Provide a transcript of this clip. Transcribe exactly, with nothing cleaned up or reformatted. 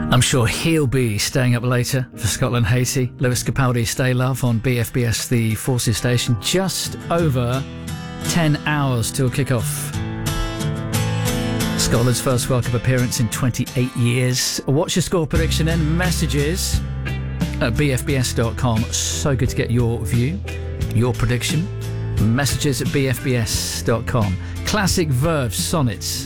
I'm sure he'll be staying up later for Scotland Haiti. Lewis Capaldi, Stay Love on B F B S, the Forces station. Just over ten hours till kick-off. Scotland's first World Cup appearance in twenty-eight years. What's your score prediction and messages at b f b s dot com. So good to get your view, your prediction. Messages at b f b s dot com. Classic Verve Sonnets.